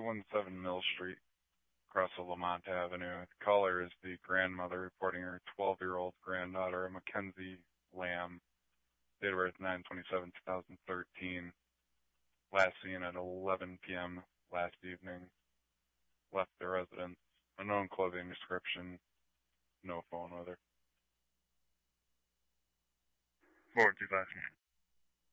217 Mill Street, across of Lamont Avenue. The caller is the grandmother reporting her 12-year-old granddaughter, Mackenzie Lamb, date of birth 9/27/2013, last seen at 11 p.m. last evening. Left the residence. Unknown clothing description. No phone with her. What was your last name?